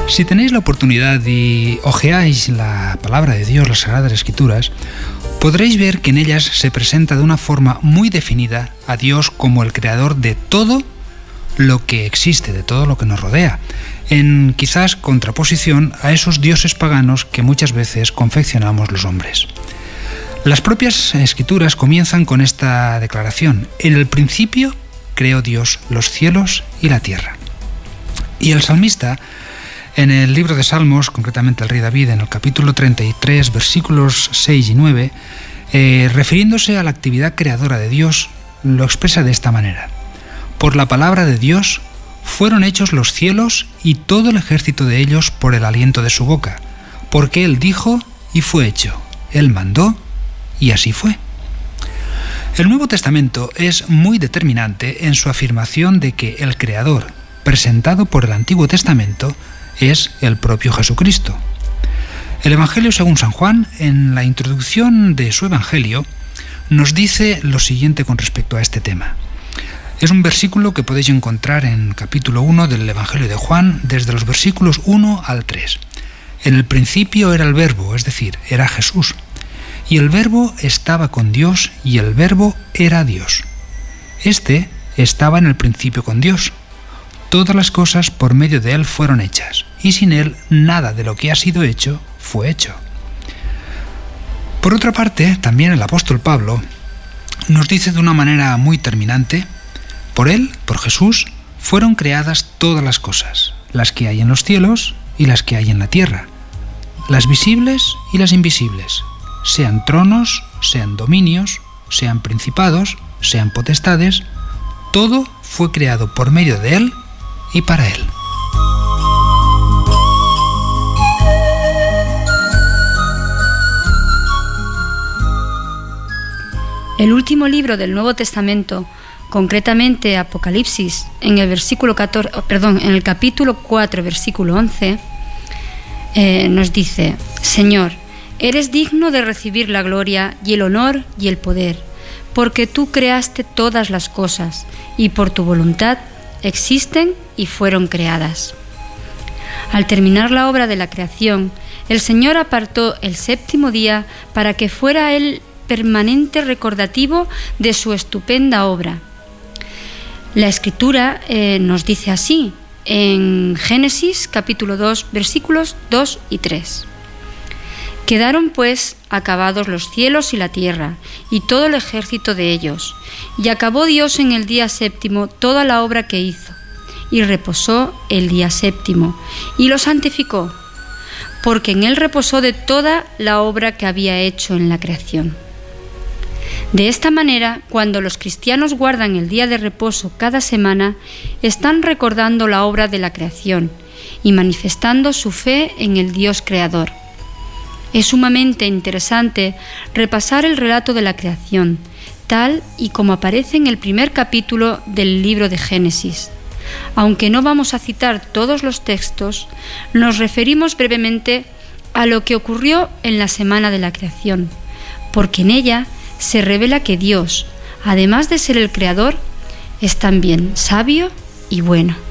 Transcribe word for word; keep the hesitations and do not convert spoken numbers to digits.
Si tenéis la oportunidad y hojeáis la palabra de Dios, las Sagradas Escrituras, podréis ver que en ellas se presenta de una forma muy definida a Dios como el creador de todo lo que existe, de todo lo que nos rodea, en quizás contraposición a esos dioses paganos que muchas veces confeccionamos los hombres. Las propias Escrituras comienzan con esta declaración: en el principio creó Dios los cielos y la tierra. Y el salmista, en el libro de Salmos, concretamente el rey David, en el capítulo treinta y tres, versículos seis y nueve, eh, refiriéndose a la actividad creadora de Dios, lo expresa de esta manera: por la palabra de Dios fueron hechos los cielos y todo el ejército de ellos por el aliento de su boca, porque Él dijo y fue hecho, Él mandó y así fue. El Nuevo Testamento es muy determinante en su afirmación de que el Creador, presentado por el Antiguo Testamento, es el propio Jesucristo. El Evangelio según San Juan, en la introducción de su Evangelio, nos dice lo siguiente con respecto a este tema. Es un versículo que podéis encontrar en capítulo uno del Evangelio de Juan, desde los versículos uno al tres. En el principio era el Verbo, es decir, era Jesús. Y el Verbo estaba con Dios, y el Verbo era Dios. Este estaba en el principio con Dios. Todas las cosas por medio de Él fueron hechas, y sin Él nada de lo que ha sido hecho fue hecho. Por otra parte, también el apóstol Pablo nos dice de una manera muy terminante: por Él, por Jesús, fueron creadas todas las cosas, las que hay en los cielos y las que hay en la tierra, las visibles y las invisibles, sean tronos, sean dominios, sean principados, sean potestades, todo fue creado por medio de Él y para Él. El último libro del Nuevo Testamento, concretamente Apocalipsis, en el versículo catorce, perdón, en el capítulo cuatro, versículo once, eh, nos dice: Señor, eres digno de recibir la gloria y el honor y el poder, porque tú creaste todas las cosas, y por tu voluntad existen y fueron creadas. Al terminar la obra de la creación, el Señor apartó el séptimo día para que fuera el permanente recordativo de su estupenda obra. La Escritura eh, nos dice así, en Génesis capítulo dos, versículos dos y tres. Quedaron pues acabados los cielos y la tierra, y todo el ejército de ellos, y acabó Dios en el día séptimo toda la obra que hizo, y reposó el día séptimo, y lo santificó, porque en él reposó de toda la obra que había hecho en la creación. De esta manera, cuando los cristianos guardan el día de reposo cada semana, están recordando la obra de la creación y manifestando su fe en el Dios creador. Es sumamente interesante repasar el relato de la creación, tal y como aparece en el primer capítulo del libro de Génesis. Aunque no vamos a citar todos los textos, nos referimos brevemente a lo que ocurrió en la semana de la creación, porque en ella se revela que Dios, además de ser el creador, es también sabio y bueno.